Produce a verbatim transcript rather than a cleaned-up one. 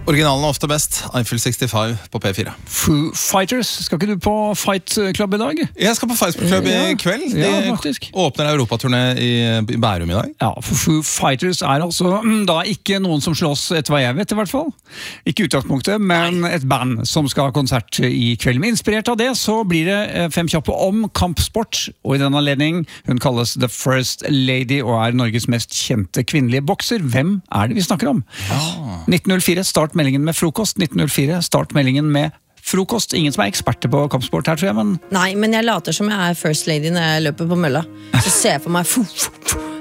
Originalen er ofte best. Eiffel sekstifem på P fire. Foo Fighters, skal ikke du på Fight Club i dag? Jeg skal på Fight Club i kveld. De ja, faktisk. åpner Europaturné i, i Bærum i dag. Ja, for Foo Fighters er altså da ikke noen som slåss etter hva jeg vet i hvert fall. Ikke utgangspunktet, men Nei. Et band som skal ha konsert i kveld. Men inspirert av det så blir det fem kjappe om kampsport, og i den anledning hun kalles The First Lady og er Norges mest kjente kvinnelige bokser. Hvem er det vi snakker om? Ja. nitten null fire, start meldingen med frokost. nitten null fire, start meldingen med frokost. Ingen som er eksperter på kampsport her, tror jeg, men... Nei, men jeg later som jeg er first lady når jeg løper på mølla. Så ser jeg for meg...